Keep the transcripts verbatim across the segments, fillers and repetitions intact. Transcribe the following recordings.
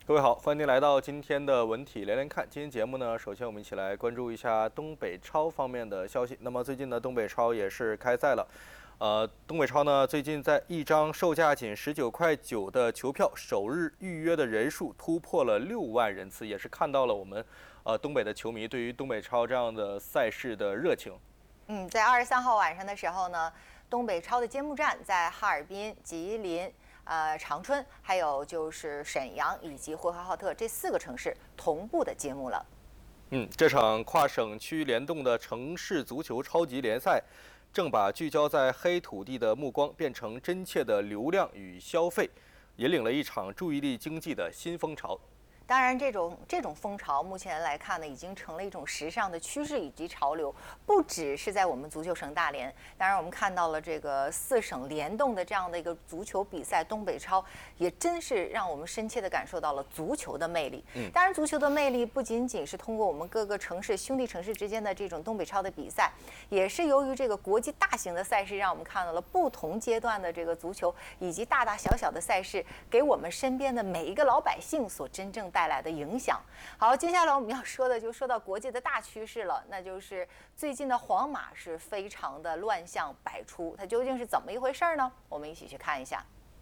各位好，欢迎您来到今天的文体连连看。今天节目呢，首先我们一起来关注一下东北超方面的消息。那么最近呢，东北超也是开赛了。呃，东北超呢，最近在一张售价仅十九块九的球票，首日预约的人数突破了六万人次，也是看到了我们呃东北的球迷对于东北超这样的赛事的热情。 嗯，在二十三号晚上的时候呢，东北超的揭幕战在哈尔滨、吉林。 呃，长春，还有就是沈阳以及呼和浩特这四个城市同步的揭幕了。 嗯，这场跨省区联动的城市足球超级联赛，正把聚焦在黑土地的目光变成真切的流量与消费，引领了一场注意力经济的新风潮。 当然，这种这种风潮目前来看呢，已经成了一种时尚的趋势以及潮流，不只是在我们足球省大连。当然，我们看到了这个四省联动的这样的一个足球比赛，东北超也真是让我们深切地感受到了足球的魅力。嗯，当然，足球的魅力不仅仅是通过我们各个城市兄弟城市之间的这种东北超的比赛，也是由于这个国际大型的赛事，让我们看到了不同阶段的这个足球以及大大小小的赛事，给我们身边的每一个老百姓所真正带来的影响。好，接下来我们要说的就说到国际的大趋势了，那就是最近的皇马是非常的乱象百出，它究竟是怎么一回事呢？我们一起去看一下。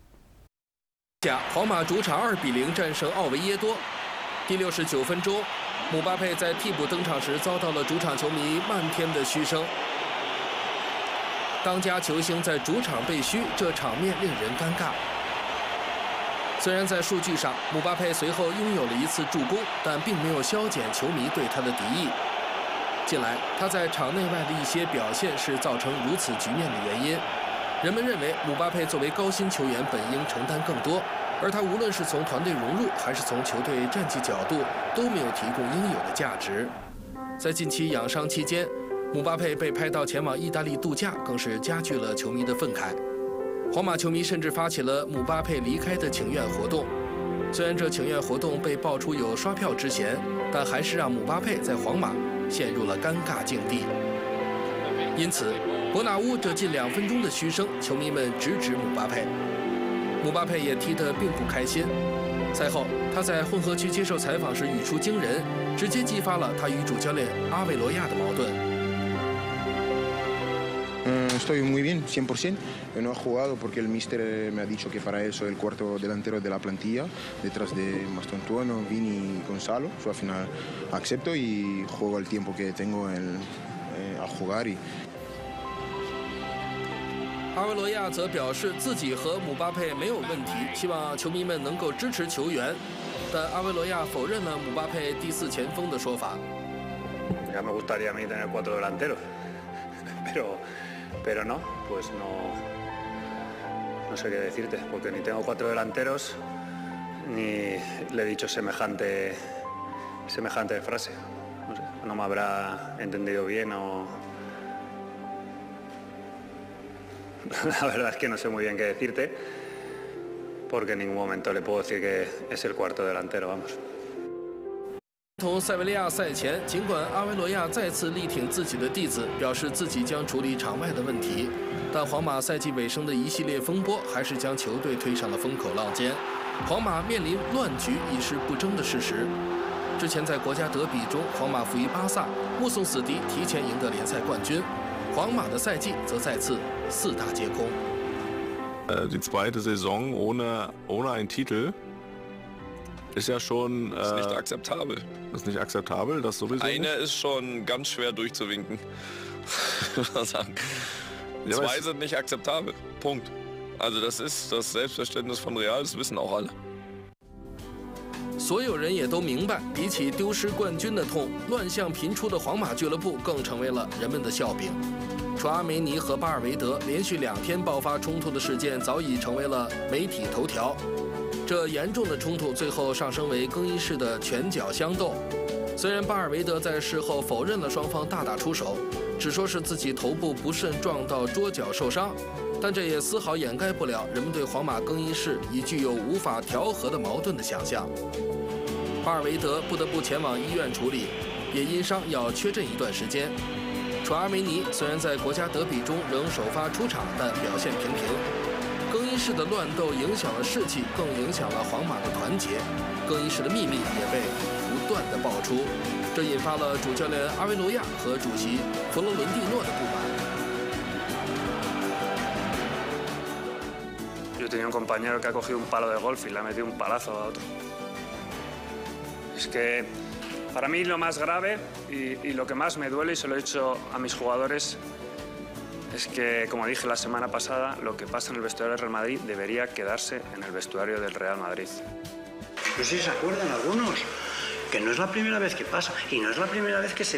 皇马主场二比零战胜奥维耶多。第六十九分钟，姆巴佩在替补登场时遭到了主场球迷漫天的嘘声。当家球星在主场被嘘，这场面令人尴尬。 虽然在数据上，姆巴佩随后拥有了一次助攻，但并没有消减球迷对他的敌意。近来，他在场内外的一些表现是造成如此局面的原因。人们认为，姆巴佩作为高薪球员本应承担更多，而他无论是从团队融入还是从球队战绩角度，都没有提供应有的价值。在近期养伤期间，姆巴佩被拍到前往意大利度假，更是加剧了球迷的愤慨。 皇马球迷甚至发起了姆巴佩离开的请愿活动。虽然这请愿活动被爆出有刷票之嫌，但还是让姆巴佩在皇马陷入了尴尬境地。因此，伯纳乌这近两分钟的嘘声，球迷们直指姆巴佩。姆巴佩也踢得并不开心。赛后，他在混合区接受采访时语出惊人，直接激发了他与主教练阿维罗亚的矛盾。 Estoy muy bien, cien por ciento. No he jugado porque el míster me ha dicho que para él soy el cuarto delantero de la plantilla, detrás de Mastantuono, Vini y Gonzalo. Yo al final acepto y juego el tiempo que tengo el, eh, a jugar. Y... 阿维罗亚则表示自己和姆巴佩没有问题，希望球迷们能够支持球员。但阿维罗亚否认了姆巴佩第四前锋的说法。 Ya me gustaría a mí tener cuatro delanteros, pero. Pero no, pues no, no sé qué decirte, porque ni tengo cuatro delanteros, ni le he dicho semejante, semejante frase. No sé, no me habrá entendido bien o... La verdad es que no sé muy bien qué decirte, porque en ningún momento le puedo decir que es el cuarto delantero, vamos. 同塞维利亚赛前，尽管阿维罗亚再次力挺自己的弟子，表示自己将处理场外的问题，但皇马赛季尾声的一系列风波还是将球队推上了风口浪尖。皇马面临乱局已是不争的事实。之前在国家德比中，皇马负于巴萨，目送死敌提前赢得联赛冠军。皇马的赛季则再次四大皆空。 Die zweite Saison ohne ohne einen Titel. Ist ja schon. Äh, ist nicht akzeptabel. Ist nicht akzeptabel, das sowieso. Eine nicht. ist schon ganz schwer durchzuwinken. sagen. Ja, Zwei sind nicht akzeptabel. Punkt. Also das ist das Selbstverständnis von Real, das wissen auch alle. 所有人也都明白，比起丢失冠军的痛，乱象频出的皇马俱乐部更成为了人们的笑柄。楚阿梅尼和巴尔维德连续两天爆发冲突的事件早已成为了媒体头条。 这严重的冲突最后上升为更衣室的拳脚相斗。虽然巴尔维德在事后否认了双方大打出手，只说是自己头部不慎撞到桌角受伤，但这也丝毫掩盖不了人们对皇马更衣室已具有无法调和的矛盾的想象。巴尔维德不得不前往医院处理，也因伤要缺阵一段时间。楚阿梅尼虽然在国家德比中仍首发出场，但表现平平。更衣衣室的乱斗影响了士气，更影响了皇马的团结。更衣室的秘密也被不断的爆出，这引发了主教练阿维罗亚和主席弗洛伦蒂诺的不满。 Yo tenía un compañero que ha cogido un palo de golf y le ha metido un palazo a otro. Es que para mí lo más grave y, y lo que más me duele, y se lo he dicho a mis jugadores, es que, como dije la semana pasada, lo que pasa en el vestuario del Real Madrid debería quedarse en el vestuario del Real Madrid. No sé si se acuerdan algunos, que no es la primera vez que pasa y no es la primera vez que se